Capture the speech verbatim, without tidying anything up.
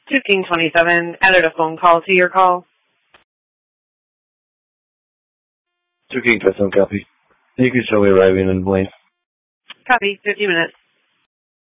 two King twenty-seven added a phone call to your call. two King twenty-seven, copy. You can show me arriving in Blaine. Copy, fifty minutes.